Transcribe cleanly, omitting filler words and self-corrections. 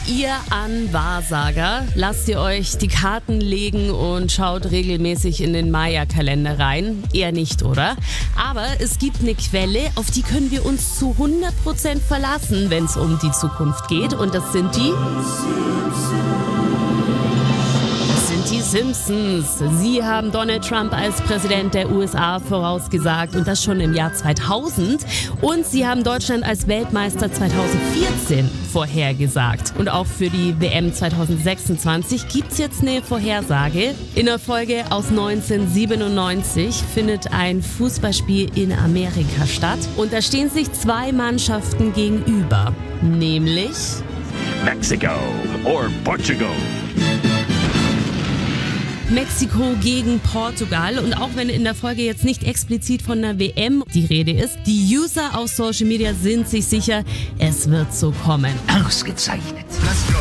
ihr an Wahrsager? Lasst ihr euch die Karten legen und schaut regelmäßig in den Maya-Kalender rein? Eher nicht, oder? Aber es gibt eine Quelle, auf die können wir uns zu 100% verlassen, wenn es um die Zukunft geht. Und das sind die Simpsons. Sie haben Donald Trump als Präsident der USA vorausgesagt und das schon im Jahr 2000. Und sie haben Deutschland als Weltmeister 2014 vorhergesagt. Und auch für die WM 2026 gibt es jetzt eine Vorhersage. In der Folge aus 1997 findet ein Fußballspiel in Amerika statt. Und da stehen sich zwei Mannschaften gegenüber. Nämlich Mexico or Portugal. Mexiko gegen Portugal. Und auch wenn in der Folge jetzt nicht explizit von der WM die Rede ist, die User auf Social Media sind sich sicher, es wird so kommen. Ausgezeichnet.